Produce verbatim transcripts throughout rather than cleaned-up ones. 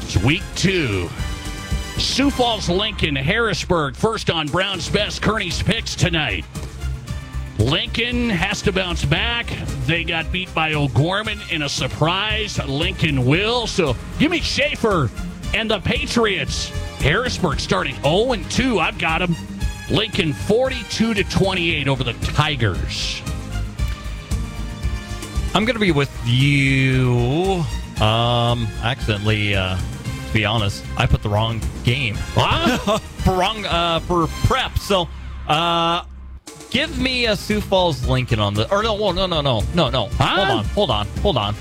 It's week two. Sioux Falls, Lincoln, Harrisburg, first on Brown's Best, Kearney's Picks tonight. Lincoln has to bounce back. They got beat by O'Gorman in a surprise. Lincoln will. So give me Schaefer and the Patriots. Harrisburg starting oh and two. I've got them. Lincoln forty-two to twenty-eight over the Tigers. I'm going to be with you. Um, accidentally, uh, to be honest, I put the wrong game. Huh? for wrong uh, for prep. So, uh, give me a Sioux Falls Lincoln on the. Or no, no, no, no, no, no. Huh? Hold on, hold on, hold on.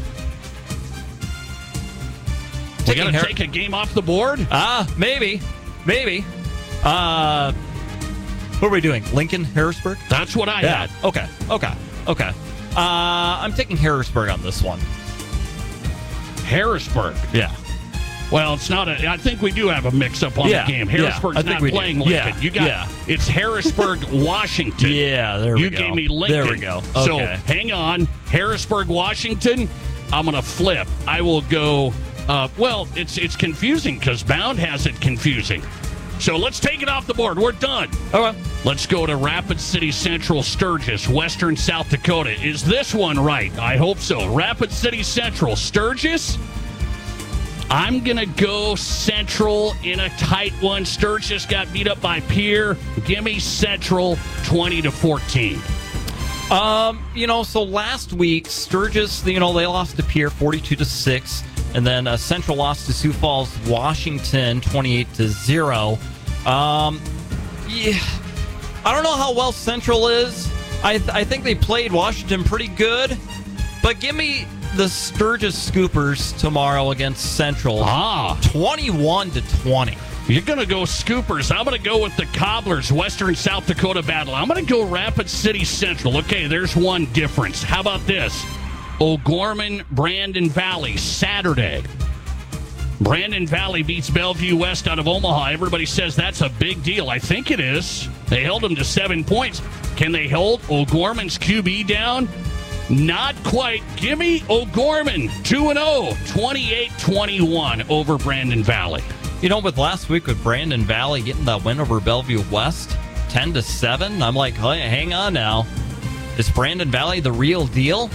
We got to Har- take a game off the board? Ah, uh, maybe, maybe. Uh, what are we doing? Lincoln, Harrisburg? That's what I Yeah. had. Okay, okay, okay. Uh, I'm taking Harrisburg on this one. Harrisburg. Yeah. Well, it's not a. I think we do have a mix-up on Yeah, the game. yeah, Harrisburg's I think not we do. playing Lincoln. Yeah, You got yeah. It's Harrisburg, Washington. Yeah, there we you go. You gave me Lincoln. There we go. So Okay. hang on, Harrisburg, Washington. I'm going to flip. I will go. Uh, well, it's it's confusing because Bound has it confusing. So let's take it off the board. We're done. Okay. Let's go to Rapid City Central, Sturgis, Western South Dakota. Is this one right? I hope so. Rapid City Central, Sturgis. I'm going to go Central in a tight one. Sturgis got beat up by Pierre. Give me Central twenty to fourteen. Um, you know, so last week Sturgis, you know, they lost to Pierre forty-two to six, and then uh, Central lost to Sioux Falls, Washington twenty-eight to zero. Um, yeah, I don't know how well Central is. I th- I think they played Washington pretty good, but give me the Sturgis Scoopers tomorrow against Central. Ah, twenty-one to twenty. You're going to go Scoopers. I'm going to go with the Cobblers, Western South Dakota battle. I'm going to go Rapid City Central. Okay, there's one difference. How about this? O'Gorman, Brandon Valley, Saturday. Brandon Valley beats Bellevue West out of Omaha. Everybody says that's a big deal. I think it is. They held them to seven points. Can they hold O'Gorman's Q B down? Not quite. Give me O'Gorman, two and oh, twenty-eight twenty-one over Brandon Valley. You know, with last week with Brandon Valley getting that win over Bellevue West, ten to seven, I'm like, hey, hang on now. Is Brandon Valley the real deal?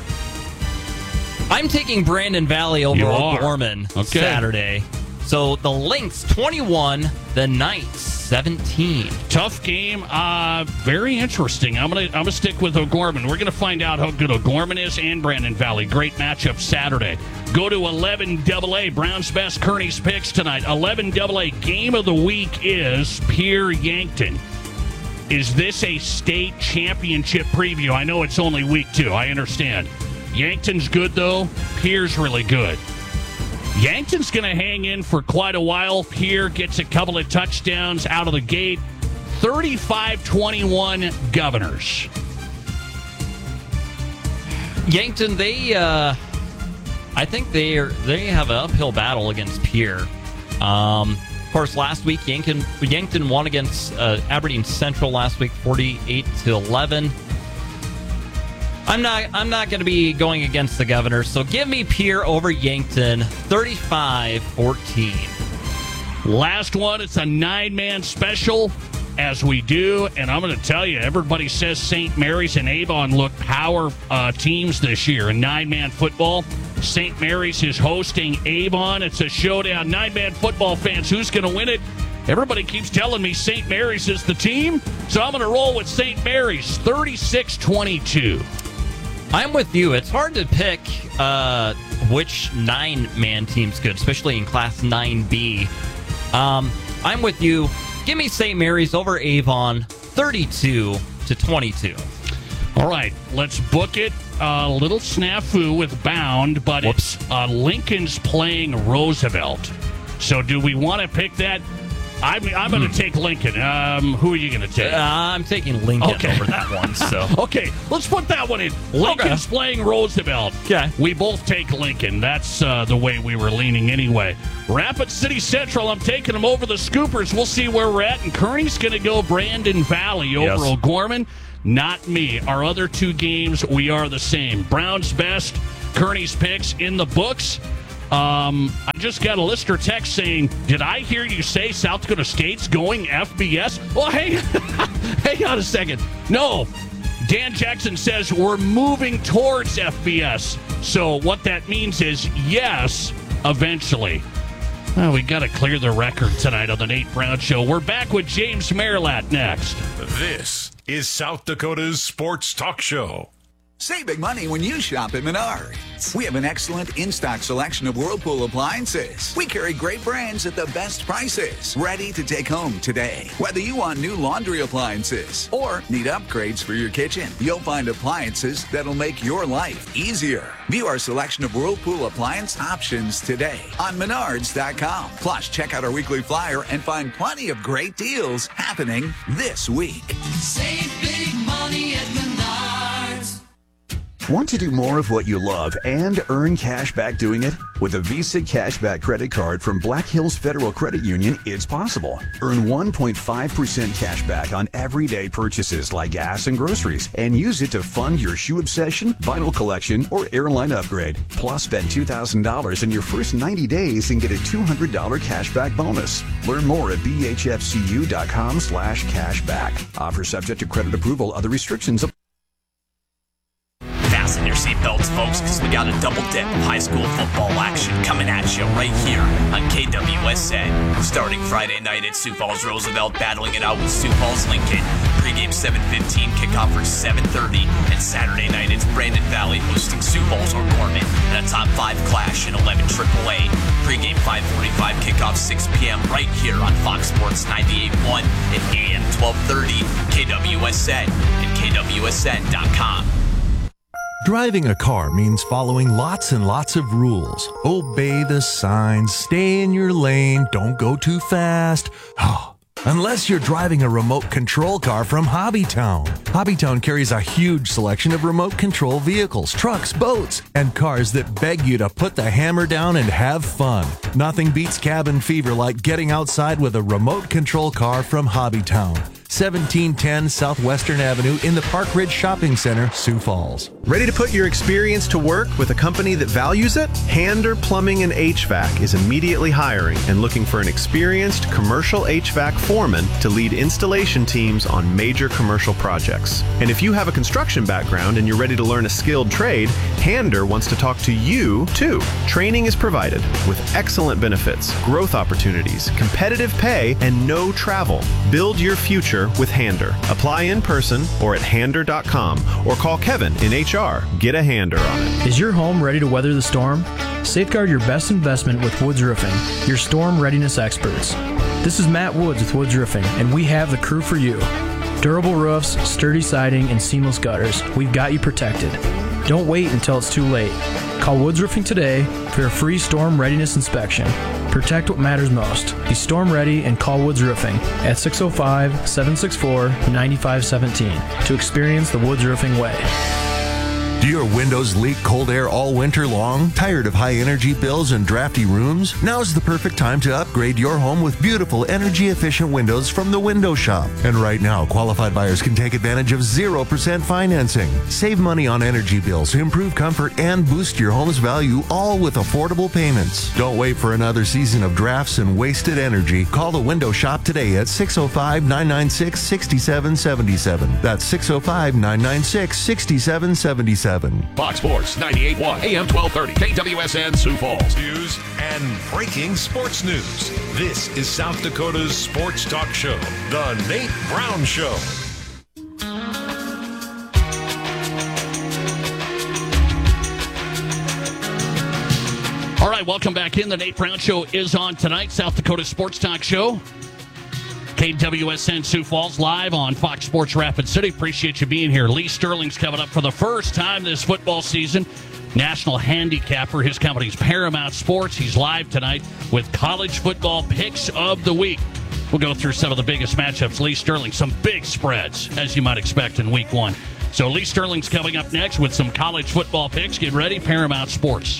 I'm taking Brandon Valley over O'Gorman okay. Saturday. So the Lynx twenty-one, the Knights seventeen. Tough game. Uh, very interesting. I'm gonna I'm gonna stick with O'Gorman. We're gonna find out how good O'Gorman is and Brandon Valley. Great matchup Saturday. Go to eleven double A. Brown's Best, Kearney's Picks tonight. eleven double A game of the week is Pierre Yankton. Is this a state championship preview? I know it's only week two. I understand. Yankton's good, though. Pierre's really good. Yankton's going to hang in for quite a while. Pierre gets a couple of touchdowns out of the gate. thirty-five twenty-one Governors. Yankton, they, uh, I think they are, they have an uphill battle against Pierre. Um, of course, last week Yankton Yankton won against uh, Aberdeen Central last week, forty-eight to eleven. I'm not. I'm not going to be going against the Governors. So give me Pierre over Yankton, thirty-five fourteen. Last one. It's a nine-man special, as we do, and I'm going to tell you, everybody says Saint Mary's and Avon look power uh, teams this year in nine-man football. Saint Mary's is hosting Avon. It's a showdown. Nine-man football fans, who's going to win it? Everybody keeps telling me Saint Mary's is the team, so I'm going to roll with Saint Mary's, thirty-six twenty-two. I'm with you. It's hard to pick uh, which nine-man team's good, especially in Class nine B. Um, I'm with you. Give me Saint Mary's over Avon, thirty-two to twenty-two. All right, let's book it. A uh, little snafu with Bound, but Whoops. it's uh, Lincoln's playing Roosevelt. So do we want to pick that? I'm, I'm going to Hmm. take Lincoln. Um, who are you going to take? Uh, I'm taking Lincoln Okay. over that one. So Okay, let's put that one in. Lincoln's playing Roosevelt. Okay. We both take Lincoln. That's uh, the way we were leaning anyway. Rapid City Central, I'm taking them over the Scoopers. We'll see where we're at. And Kearney's going to go Brandon Valley over Yes. O'Gorman. Not me. Our other two games, we are the same. Brown's Best, Kearney's Picks in the books. Um, I just got a listener text saying, did I hear you say South Dakota State's going F B S? Well, hey, hang on a second. No, Dan Jackson says we're moving towards F B S. So what that means is yes, eventually. Well, we got to clear the record tonight on the Nate Brown Show. We're back with James Merlat next. This is South Dakota's Sports Talk Show. Save big money when you shop at Menards. We have an excellent in-stock selection of Whirlpool appliances. We carry great brands at the best prices, ready to take home today. Whether you want new laundry appliances or need upgrades for your kitchen, you'll find appliances that'll make your life easier. View our selection of Whirlpool appliance options today on Menards dot com. Plus, check out our weekly flyer and find plenty of great deals happening this week. Save big money at Menards. Want to do more of what you love and earn cash back doing it? With a Visa Cashback credit card from Black Hills Federal Credit Union, it's possible. Earn one point five percent cash back on everyday purchases like gas and groceries, and use it to fund your shoe obsession, vinyl collection, or airline upgrade. Plus, spend two thousand dollars in your first ninety days and get a two hundred dollars cashback bonus. Learn more at b h f c u dot com slash cashback. Offer subject to credit approval. Other restrictions apply. Fasten your seatbelts, folks, because we got a double dip of high school football action coming at you right here on K W S N. Starting Friday night at Sioux Falls Roosevelt, battling it out with Sioux Falls Lincoln. Pregame seven fifteen, kickoff for seven thirty. And Saturday night it's Brandon Valley hosting Sioux Falls O'Gorman in a top five clash in eleven triple A. Pregame five forty-five, kickoff six p.m. right here on Fox Sports ninety-eight point one and A M twelve thirty. K W S N and K W S N dot com. Driving a car means following lots and lots of rules. Obey the signs, stay in your lane, don't go too fast. Unless you're driving a remote control car from Hobbytown. Hobbytown carries a huge selection of remote control vehicles, trucks, boats, and cars that beg you to put the hammer down and have fun. Nothing beats cabin fever like getting outside with a remote control car from Hobbytown. seventeen ten Southwestern Avenue in the Park Ridge Shopping Center, Sioux Falls. Ready to put your experience to work with a company that values it? Hander Plumbing and H V A C is immediately hiring and looking for an experienced commercial H V A C foreman to lead installation teams on major commercial projects. And if you have a construction background and you're ready to learn a skilled trade, Hander wants to talk to you too. Training is provided with excellent benefits, growth opportunities, competitive pay, and no travel. Build your future with Hander. Apply in person or at hander dot com or call Kevin in H R. Get a Hander on it. Is your home ready to weather the storm? Safeguard your best investment with Woods Roofing, your storm readiness experts. This is Matt Woods with Woods Roofing, and we have the crew for you. Durable roofs, sturdy siding, and seamless gutters. We've got you protected. Don't wait until it's too late. Call Woods Roofing today for a free storm readiness inspection. Protect what matters most. Be storm ready and call Woods Roofing at six oh five, seven six four, nine five one seven to experience the Woods Roofing way. Do your windows leak cold air all winter long? Tired of high energy bills and drafty rooms? Now's the perfect time to upgrade your home with beautiful energy efficient windows from the Window Shop. And right now, qualified buyers can take advantage of zero percent financing. Save money on energy bills, improve comfort, and boost your home's value, all with affordable payments. Don't wait for another season of drafts and wasted energy. Call the Window Shop today at six oh five, nine nine six, six seven seven seven. That's six oh five, nine nine six, six seven seven seven. Fox Sports ninety-eight point one, A M twelve thirty, K W S N Sioux Falls. News and breaking sports news. This is South Dakota's Sports Talk Show, The Nate Brown Show. All right, welcome back in. The Nate Brown Show is on tonight. South Dakota Sports Talk Show. K W S N Sioux Falls live on Fox Sports Rapid City. Appreciate you being here. Lee Sterling's coming up for the first time this football season. National handicapper. His company's Paramount Sports. He's live tonight with college football picks of the week. We'll go through some of the biggest matchups. Lee Sterling, some big spreads, as you might expect in week one. So Lee Sterling's coming up next with some college football picks. Get ready, Paramount Sports.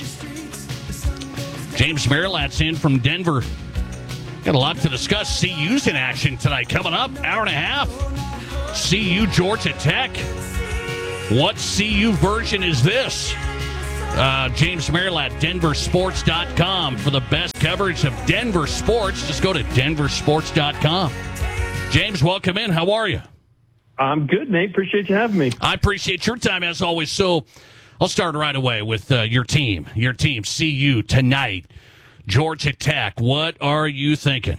James Merlat's in from Denver. Got a lot to discuss. C U's in action tonight. Coming up, hour and a half. C U Georgia Tech. What C U version is this? Uh, James Merilatt, Denver Sports dot com for the best coverage of Denver sports. Just go to Denver Sports dot com. James, welcome in. How are you? I'm good, Nate. Appreciate you having me. I appreciate your time as always. So I'll start right away with uh, your team. Your team, C U tonight, Georgia Tech. What are you thinking?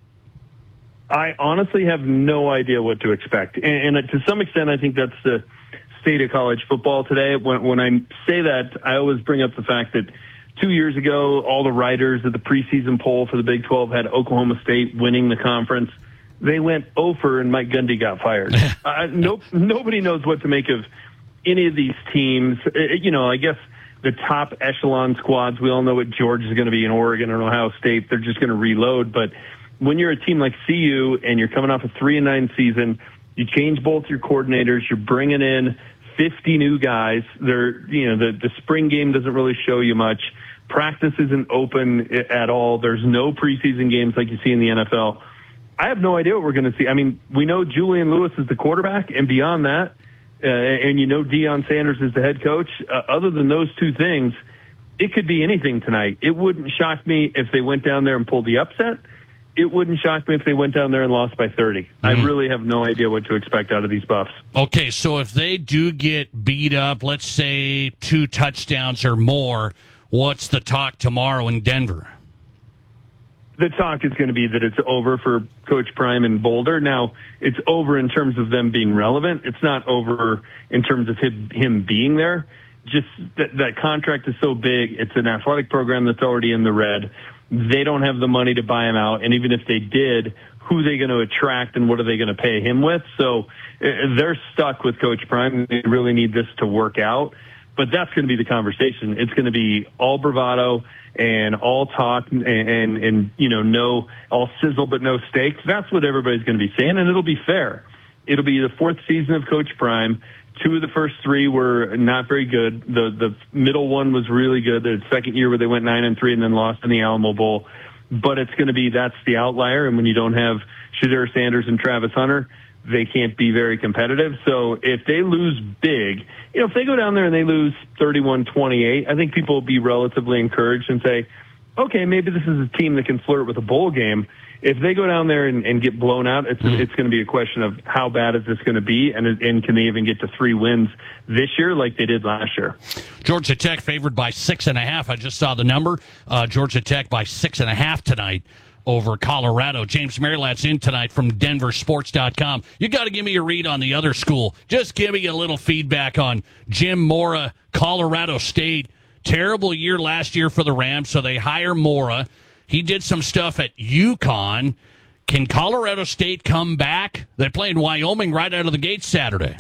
I honestly have no idea what to expect. And, and to some extent, I think that's the state of college football today. When, when I say that, I always bring up the fact that two years ago, all the writers of the preseason poll for the Big twelve had Oklahoma State winning the conference. They went over and Mike Gundy got fired. uh, no, nobody knows what to make of any of these teams. Uh, you know, I guess the top echelon squads, we all know what Georgia is going to be in Oregon and Ohio State. They're just going to reload. But when you're a team like C U and you're coming off a three and nine season, you change both your coordinators. You're bringing in fifty new guys. They're, you know, the, the spring game doesn't really show you much. Practice isn't open at all. There's no preseason games like you see in the N F L. I have no idea what we're going to see. I mean, we know Julian Lewis is the quarterback, and beyond that, uh, and you know Deion Sanders is the head coach. Uh, other than those two things, it could be anything tonight. It wouldn't shock me if they went down there and pulled the upset. It wouldn't shock me if they went down there and lost by thirty. Mm-hmm. I really have no idea what to expect out of these Buffs. Okay, so if they do get beat up, let's say two touchdowns or more, what's the talk tomorrow in Denver? The talk is going to be that it's over for Coach Prime in Boulder. Now, it's over in terms of them being relevant. It's not over in terms of him, him being there. Just that, that contract is so big. It's an athletic program that's already in the red. They don't have the money to buy him out. And even if they did, who are they going to attract and what are they going to pay him with? So uh, they're stuck with Coach Prime. They really need this to work out. But that's going to be the conversation. It's going to be all bravado and all talk and, and, and, you know, no, all sizzle but no steaks. That's what everybody's going to be saying, and it'll be fair. It'll be the fourth season of Coach Prime. Two of the first three were not very good. The the middle one was really good. The second year where they went nine and three and then lost in the Alamo Bowl. But it's going to be, that's the outlier. And when you don't have Shedeur Sanders and Travis Hunter, they can't be very competitive. So if they lose big, you know, if they go down there and they lose thirty-one twenty-eight, I think people will be relatively encouraged and say, okay, maybe this is a team that can flirt with a bowl game. If they go down there and, and get blown out, it's mm. it's going to be a question of how bad is this going to be, and and can they even get to three wins this year like they did last year? Georgia Tech favored by six and a half. I just saw the number. Uh, Georgia Tech by six and a half tonight over Colorado. James Merilatt's in tonight from Denver Sports dot com. You got to give me a read on the other school. Just give me a little feedback on Jim Mora, Colorado State. Terrible year last year for the Rams, so they hire Mora. He did some stuff at UConn. Can Colorado State come back? They played Wyoming right out of the gate Saturday.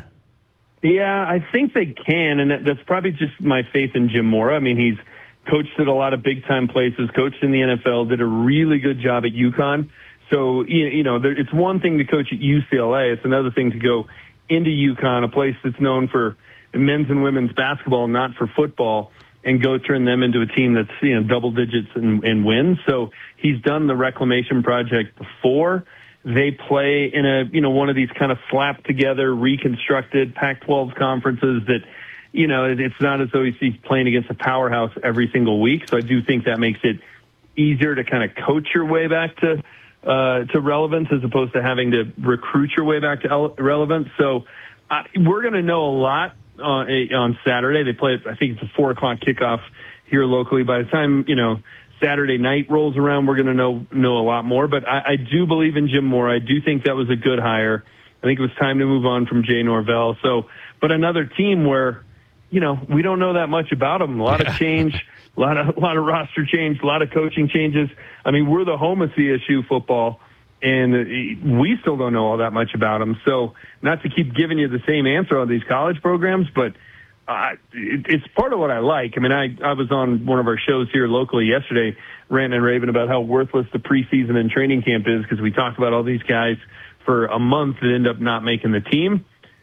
Yeah, I think they can, and that's probably just my faith in Jim Mora. I mean, he's coached at a lot of big-time places, coached in the N F L, did a really good job at UConn. So, you know, it's one thing to coach at U C L A. It's another thing to go into UConn, a place that's known for men's and women's basketball, not for football, and go turn them into a team that's, you know, double digits and, and wins. So he's done the reclamation project before. They play in a, you know, one of these kind of slapped together, reconstructed Pac twelve conferences that, you know, it's not as though he's playing against a powerhouse every single week. So I do think that makes it easier to kind of coach your way back to, uh, to relevance as opposed to having to recruit your way back to ele- relevance. So uh, we're going to know a lot uh, on Saturday. They play, I think it's a four o'clock kickoff here locally. By the time, you know, Saturday night rolls around, we're going to know, know a lot more. But I, I do believe in Jim Mora. I do think that was a good hire. I think it was time to move on from Jay Norvell. So, but another team where, you know, we don't know that much about them. A lot of change, a lot of, a lot of roster change, a lot of coaching changes. I mean, we're the home of C S U football, and we still don't know all that much about them. So not to keep giving you the same answer on these college programs, but uh, it, it's part of what I like. I mean, I, I was on one of our shows here locally yesterday, ranting and raving about how worthless the preseason and training camp is because we talked about all these guys for a month that end up not making the team.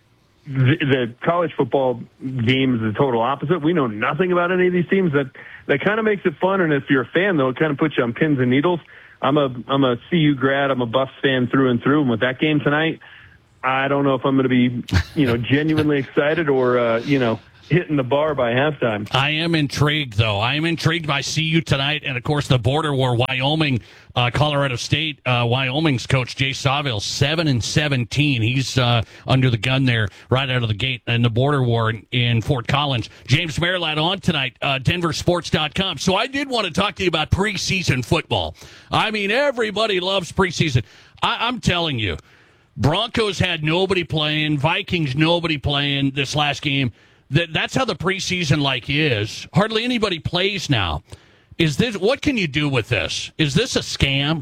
The, the college football game is the total opposite. We know nothing about any of these teams. That that kind of makes it fun. And if you're a fan, though, it kind of puts you on pins and needles. I'm a I'm a C U grad. I'm a Buffs fan through and through. And with that game tonight, I don't know if I'm going to be, you know, genuinely excited or, uh, you know, hitting the bar by halftime. I am intrigued, though. I am intrigued by C U tonight, and, of course, the border war, Wyoming, uh, Colorado State. Uh, Wyoming's coach, Jay Sawville, seven and seventeen. He's uh, under the gun there right out of the gate in the border war in, in Fort Collins. James Merilatt on tonight, uh, Denver Sports dot com. So I did want to talk to you about preseason football. I mean, everybody loves preseason. I, I'm telling you, Broncos had nobody playing, Vikings nobody playing this last game. That that's how the preseason like is. Hardly anybody plays now. Is this what can you do with this? Is this a scam?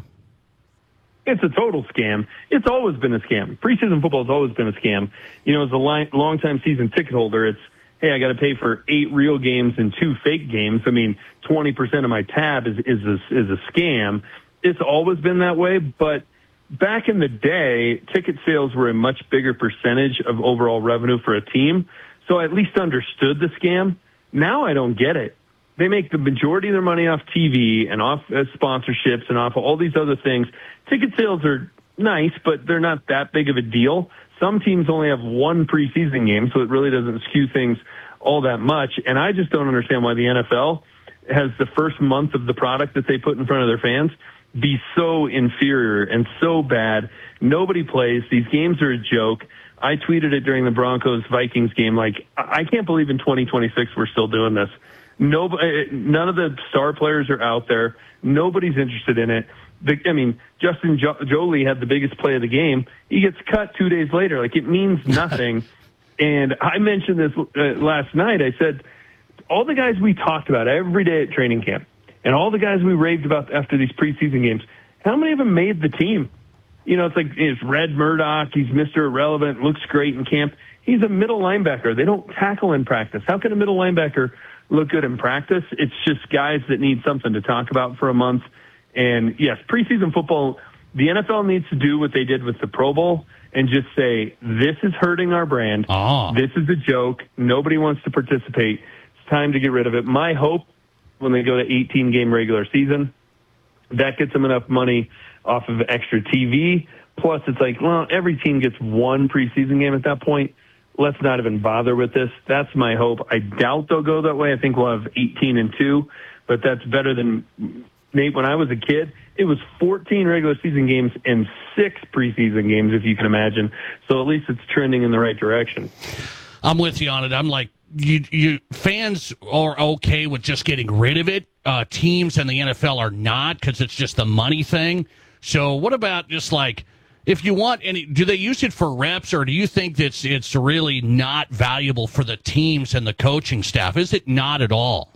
It's a total scam. It's always been a scam. Preseason football has always been a scam. You know, as a li- long-time season ticket holder, it's, hey, I got to pay for eight real games and two fake games. I mean, twenty percent of my tab is is a, is a scam. It's always been that way, but back in the day, ticket sales were a much bigger percentage of overall revenue for a team. So I at least understood the scam. Now I don't get it. They make the majority of their money off T V and off uh, sponsorships and off all these other things. Ticket sales are nice, but they're not that big of a deal. Some teams only have one preseason game, so it really doesn't skew things all that much. And I just don't understand why the N F L has the first month of the product that they put in front of their fans be so inferior and so bad. Nobody plays. These games are a joke. I tweeted it during the Broncos-Vikings game, like, I can't believe in twenty twenty-six we're still doing this. Nobody, none of the star players are out there. Nobody's interested in it. The, I mean, Justin jo- Jolie had the biggest play of the game. He gets cut two days later. Like, it means nothing. And I mentioned this uh, last night. I said, all the guys we talked about every day at training camp and all the guys we raved about after these preseason games, how many of them made the team? You know, it's like it's Red Murdoch. He's Mister Irrelevant, looks great in camp. He's a middle linebacker. They don't tackle in practice. How can a middle linebacker look good in practice? It's just guys that need something to talk about for a month. And, yes, preseason football, the N F L needs to do what they did with the Pro Bowl and just say, this is hurting our brand. Oh. This is a joke. Nobody wants to participate. It's time to get rid of it. My hope when they go to eighteen-game regular season, that gets them enough money off of extra T V. Plus, it's like, well, every team gets one preseason game at that point. Let's not even bother with this. That's my hope. I doubt they'll go that way. I think we'll have eighteen and two, but that's better than, Nate, when I was a kid, it was fourteen regular season games and six preseason games, if you can imagine. So at least it's trending in the right direction. I'm with you on it. I'm like, you, you fans are okay with just getting rid of it. Uh, teams and the N F L are not, because it's just the money thing. So what about just like, if you want any, do they use it for reps, or do you think it's it's really not valuable for the teams and the coaching staff? Is it not at all?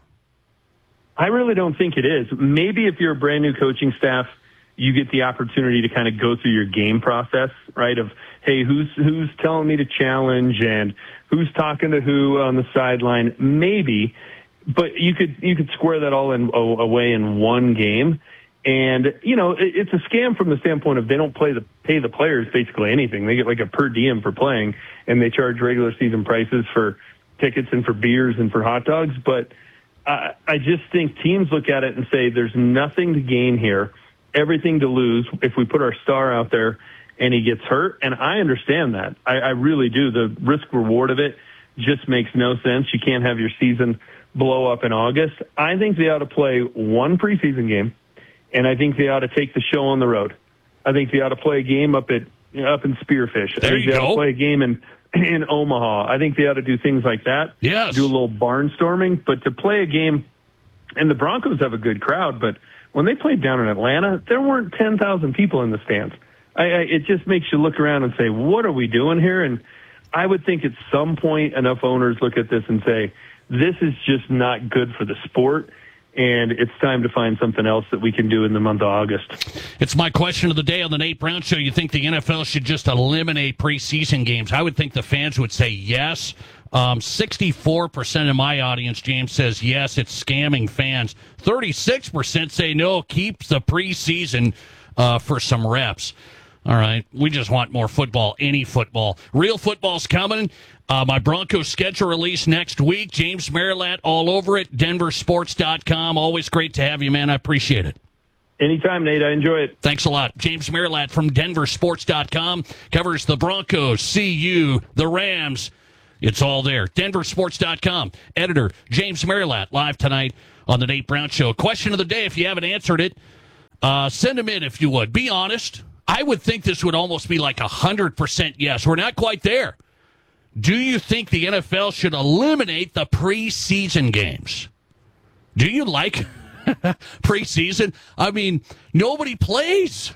I really don't think it is. Maybe if you're a brand new coaching staff, you get the opportunity to kind of go through your game process, right? Of, hey, who's who's telling me to challenge and who's talking to who on the sideline? Maybe, but you could you could square that all in away in one game. And, you know, it, it's a scam from the standpoint of they don't play the pay the players basically anything. They get like a per diem for playing, and they charge regular season prices for tickets and for beers and for hot dogs. But I, I just think teams look at it and say there's nothing to gain here, everything to lose if we put our star out there and he gets hurt. And I understand that. I, I really do. The risk reward of it just makes no sense. You can't have your season blow up in August. I think they ought to play one preseason game. And I think they ought to take the show on the road. I think they ought to play a game up at you know, up in Spearfish. There I think you they go. ought to play a game in in Omaha. I think they ought to do things like that. Yes. Do a little barnstorming. But to play a game, and the Broncos have a good crowd, but when they played down in Atlanta, there weren't ten thousand people in the stands. I, I, it just makes you look around and say, what are we doing here? And I would think at some point enough owners look at this and say, this is just not good for the sport. And it's time to find something else that we can do in the month of August. It's my question of the day on the Nate Brown Show. You think the N F L should just eliminate preseason games? I would think the fans would say yes. Um, sixty-four percent of my audience, James, says yes, it's scamming fans. thirty-six percent say no, keep the preseason uh, for some reps. All right, we just want more football, any football. Real football's coming. Uh, my Broncos schedule release next week. James Merilatt all over it, Denver Sports dot com. Always great to have you, man. I appreciate it. Anytime, Nate. I enjoy it. Thanks a lot. James Merilatt from Denver Sports dot com covers the Broncos, C U, the Rams. It's all there. Denver Sports dot com. Editor James Merilatt, live tonight on the Nate Brown Show. Question of the day, if you haven't answered it, uh, send them in if you would. Be honest. I would think this would almost be like one hundred percent yes. We're not quite there. Do you think the N F L should eliminate the preseason games? Do you like preseason? I mean, nobody plays.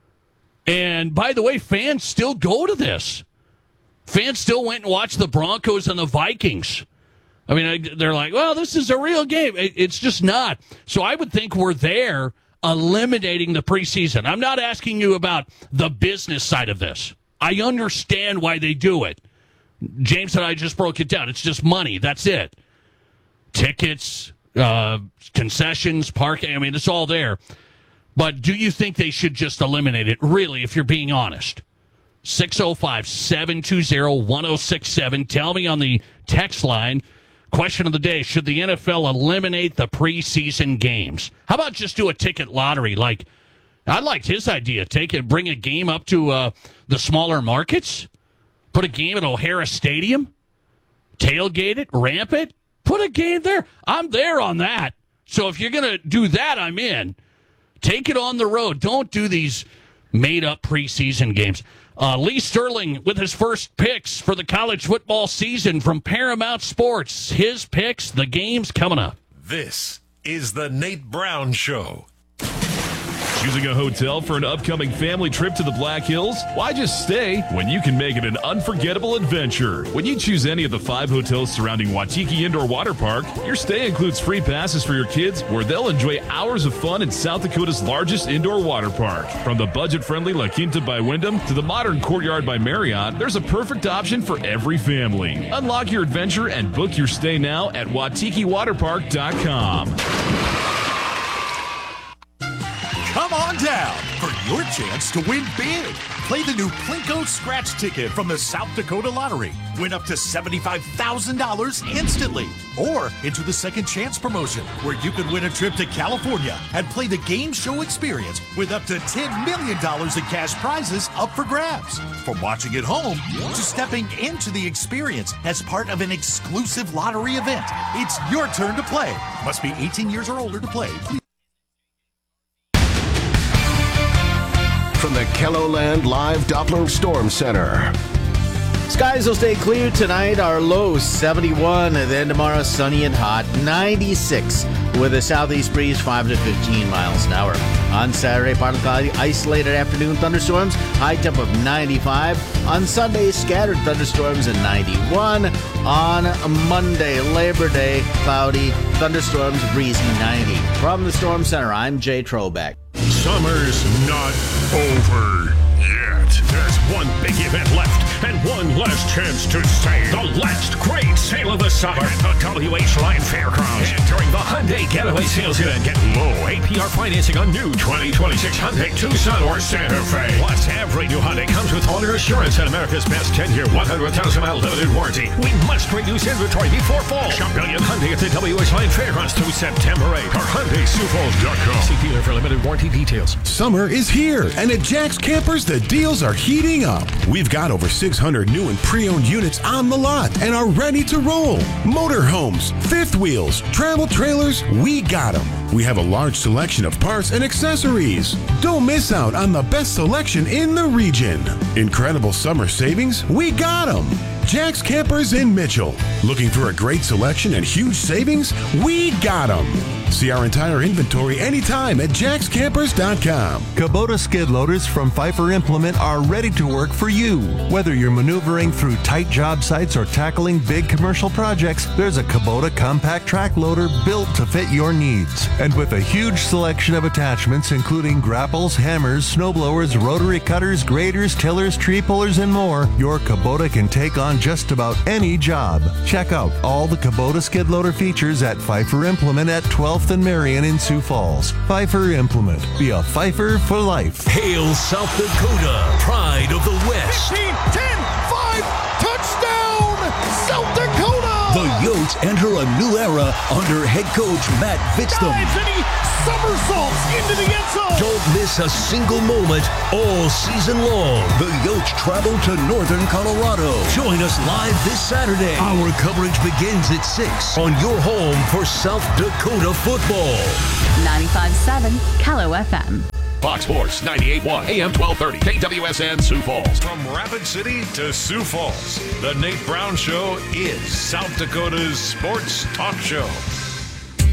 And by the way, fans still go to this. Fans still went and watched the Broncos and the Vikings. I mean, they're like, well, this is a real game. It's just not. So I would think we're there eliminating the preseason. I'm not asking you about the business side of this. I understand why they do it. James and I just broke it down. It's just money. That's it. Tickets, uh, concessions, parking. I mean, it's all there. But do you think they should just eliminate it, really, if you're being honest? six oh five, seven two zero, one oh six seven. Tell me on the text line. Question of the day, should the N F L eliminate the preseason games? How about just do a ticket lottery? Like, I liked his idea. Take it, bring a game up to uh, the smaller markets. Put a game at O'Hara Stadium. Tailgate it, ramp it. Put a game there. I'm there on that. So if you're going to do that, I'm in. Take it on the road. Don't do these made-up preseason games. Uh, Lee Sterling with his first picks for the college football season from Paramount Sports. His picks, the games coming up. This is the Nate Brown Show. Choosing a hotel for an upcoming family trip to the Black Hills? Why just stay when you can make it an unforgettable adventure? When you choose any of the five hotels surrounding Waikiki Indoor Water Park, your stay includes free passes for your kids where they'll enjoy hours of fun in South Dakota's largest indoor water park. From the budget-friendly La Quinta by Wyndham to the modern Courtyard by Marriott, there's a perfect option for every family. Unlock your adventure and book your stay now at Waikiki Water Park dot com. Come on down for your chance to win big. Play the new Plinko Scratch Ticket from the South Dakota Lottery. Win up to seventy-five thousand dollars instantly. Or enter the Second Chance promotion, where you could win a trip to California and play the game show experience with up to ten million dollars in cash prizes up for grabs. From watching at home to stepping into the experience as part of an exclusive lottery event, it's your turn to play. Must be eighteen years or older to play. Please. From the Kelloland Live Doppler Storm Center. Skies will stay clear tonight. Our low seventy-one, and then tomorrow sunny and hot, ninety-six, with a southeast breeze five to fifteen miles an hour. On Saturday, partly cloudy, isolated afternoon thunderstorms, high temp of ninety-five. On Sunday, scattered thunderstorms at ninety-one. On Monday, Labor Day, cloudy, thunderstorms, breezy ninety. From the Storm Center, I'm Jay Trobeck. Summer's not over yet. There's one big event left and one last chance to save. The last great sale of the summer at the W H Line Fairgrounds. And during the Hyundai Getaway Sales Event, get low A P R financing on new twenty twenty-six Hyundai Tucson or Santa Fe. Plus, every new Hyundai comes with owner assurance and America's best ten-year, one hundred thousand mile limited warranty. We must reduce inventory before fall. Shop Billion Hyundai at the W H Line Fairgrounds through September eighth or Hyundai Sioux Falls dot com. See dealer for limited warranty details. Summer is here, and at Jack's Campers, the deals are heating up. We've got over six hundred new and pre-owned units on the lot and are ready to roll. Motorhomes, fifth wheels, travel trailers, we got them. We have a large selection of parts and accessories. Don't miss out on the best selection in the region. Incredible summer savings, we got them. Jack's Campers in Mitchell. Looking for a great selection and huge savings? We got them. See our entire inventory anytime at jacks campers dot com. Kubota skid loaders from Pfeiffer Implement are ready to work for you. Whether you're maneuvering through tight job sites or tackling big commercial projects, there's a Kubota compact track loader built to fit your needs. And with a huge selection of attachments, including grapples, hammers, snowblowers, rotary cutters, graders, tillers, tree pullers, and more, your Kubota can take on just about any job. Check out all the Kubota skid loader features at Pfeiffer Implement at twelfth and Marion in Sioux Falls. Pfeiffer Implement. Be a Pfeiffer for life. Hail South Dakota, pride of the West. fifteen, ten, five, touchdown, South Dakota! The Yotes enter a new era under head coach Matt Vitztham. Somersaults into the end zone. Don't miss a single moment all season long. The Yotes travel to northern Colorado. Join us live this Saturday. Our coverage begins at six on your home for South Dakota football. ninety-five point seven Callow F M. Fox Sports ninety-eight point one A M twelve thirty K W S N Sioux Falls. From Rapid City to Sioux Falls, the Nate Brown Show is South Dakota's sports talk show.